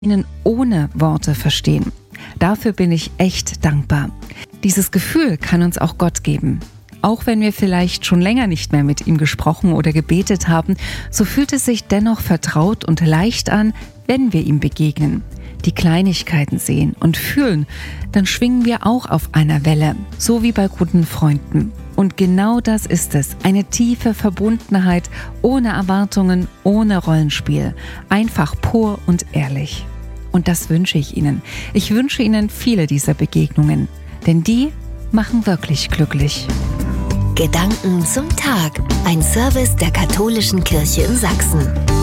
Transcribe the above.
Ihnen ohne Worte verstehen. Dafür bin ich echt dankbar. Dieses Gefühl kann uns auch Gott geben. Auch wenn wir vielleicht schon länger nicht mehr mit ihm gesprochen oder gebetet haben, so fühlt es sich dennoch vertraut und leicht an, wenn wir ihm begegnen, die Kleinigkeiten sehen und fühlen, dann schwingen wir auch auf einer Welle, so wie bei guten Freunden. Und genau das ist es, eine tiefe Verbundenheit, ohne Erwartungen, ohne Rollenspiel, einfach pur und ehrlich. Und das wünsche ich Ihnen. Ich wünsche Ihnen viele dieser Begegnungen, denn die machen wirklich glücklich. Gedanken zum Tag. Ein Service der Katholischen Kirche in Sachsen.